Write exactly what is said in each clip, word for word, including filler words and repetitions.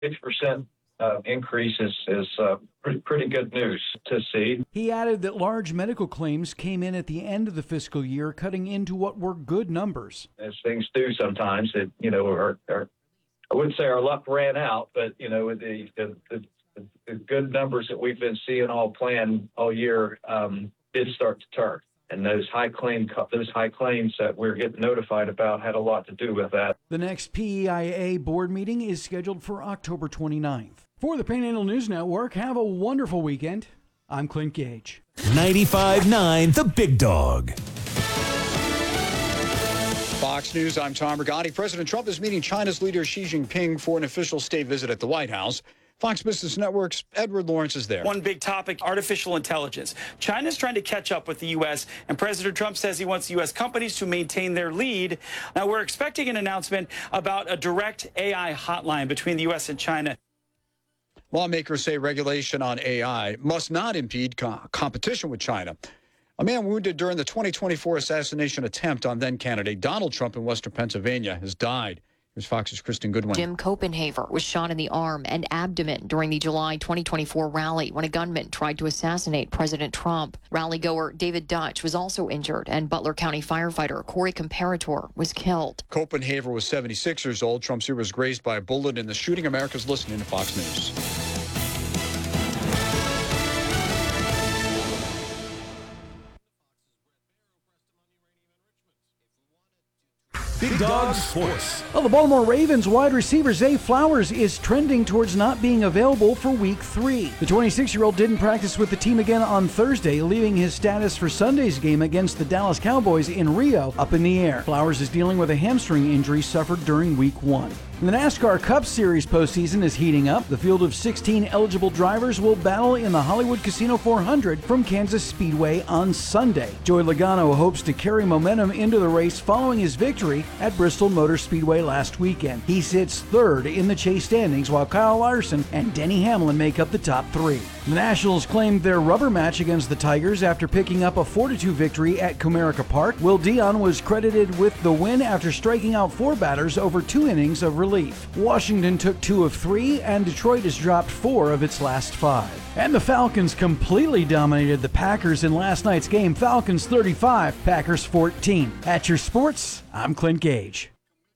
fifty percent uh, increase is, is uh, pretty, pretty good news to see. He added that large medical claims came in at the end of the fiscal year, cutting into what were good numbers. As things do sometimes, it, you know, our, our, I wouldn't say our luck ran out, but, you know, the, the, the, the good numbers that we've been seeing all planned all year um, did start to turn. And those high claim, those high claims that we're getting notified about had a lot to do with that. The next P E I A board meeting is scheduled for October twenty-ninth. For the Panhandle News Network, have a wonderful weekend. I'm Clint Gage. ninety-five point nine The Big Dog. Fox News, I'm Tom Rigotti. President Trump is meeting China's leader Xi Jinping for an official state visit at the White House. Fox Business Network's Edward Lawrence is there. One big topic, artificial intelligence. China's trying to catch up with the U S, and President Trump says he wants U S companies to maintain their lead. Now, we're expecting an announcement about a direct A I hotline between the U S and China. Lawmakers say regulation on A I must not impede co- competition with China. A man wounded during the twenty twenty-four assassination attempt on then-candidate Donald Trump in western Pennsylvania has died. Here's Fox's Kristen Goodwin. Jim Copenhaver was shot in the arm and abdomen during the July twenty twenty-four rally when a gunman tried to assassinate President Trump. Rally-goer David Dutch was also injured, and Butler County firefighter Corey Comparator was killed. Copenhaver was seventy-six years old. Trump's ear was grazed by a bullet in the shooting. America's listening to Fox News. Big Dog Sports. Well, the Baltimore Ravens wide receiver Zay Flowers is trending towards not being available for week three. The twenty-six-year-old didn't practice with the team again on Thursday, leaving his status for Sunday's game against the Dallas Cowboys in Rio up in the air. Flowers is dealing with a hamstring injury suffered during week one. The NASCAR Cup Series postseason is heating up. The field of sixteen eligible drivers will battle in the Hollywood Casino four hundred from Kansas Speedway on Sunday. Joey Logano hopes to carry momentum into the race following his victory at Bristol Motor Speedway last weekend. He sits third in the chase standings, while Kyle Larson and Denny Hamlin make up the top three. The Nationals claimed their rubber match against the Tigers after picking up a four to two victory at Comerica Park. Will Dion was credited with the win after striking out four batters over two innings of relief. Washington took two of three, and Detroit has dropped four of its last five. And the Falcons completely dominated the Packers in last night's game. Falcons thirty-five, Packers fourteen. At your sports, I'm Clint Gage.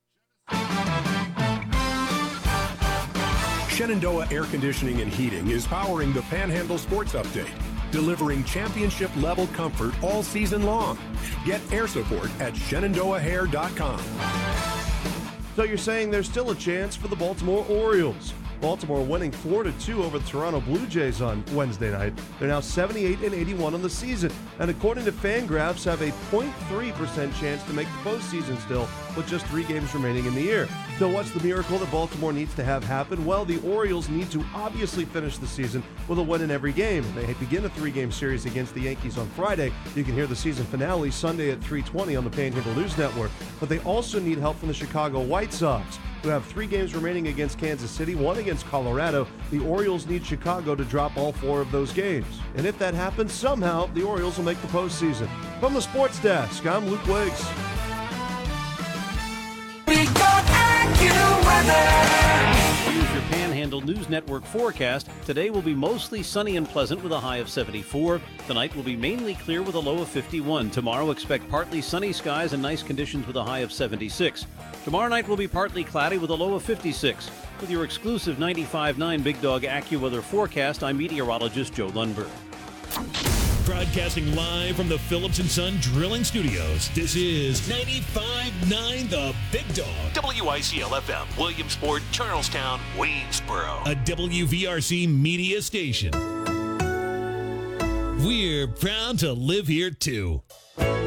Shenandoah Air Conditioning and Heating is powering the Panhandle Sports Update, delivering championship-level comfort all season long. Get air support at Shenandoah Hair dot com. So you're saying there's still a chance for the Baltimore Orioles. Baltimore winning four to two over the Toronto Blue Jays on Wednesday night. They're now seventy-eight and eighty-one on the season, and according to Fangraphs, have a zero point three percent chance to make the postseason still, with just three games remaining in the year. So what's the miracle that Baltimore needs to have happen? Well, the Orioles need to obviously finish the season with a win in every game. They begin a three-game series against the Yankees on Friday. You can hear the season finale Sunday at three twenty on the Panhandle News Network. But they also need help from the Chicago White Sox, who have three games remaining against Kansas City, one against Colorado. The Orioles need Chicago to drop all four of those games. And if that happens, somehow the Orioles will make the postseason. From the Sports Desk, I'm Luke Wiggs. We got AccuWeather. Here's your Panhandle News Network forecast. Today will be mostly sunny and pleasant with a high of seventy-four. Tonight will be mainly clear with a low of fifty-one. Tomorrow expect partly sunny skies and nice conditions with a high of seventy-six. Tomorrow night will be partly cloudy with a low of fifty-six. With your exclusive ninety-five point nine Big Dog AccuWeather forecast, I'm meteorologist Joe Lundberg. Broadcasting live from the Phillips and Son Drilling Studios, this is ninety-five point nine The Big Dog. W I C L F M, Williamsport, Charlestown, Waynesboro. A W V R C media station. We're proud to live here, too.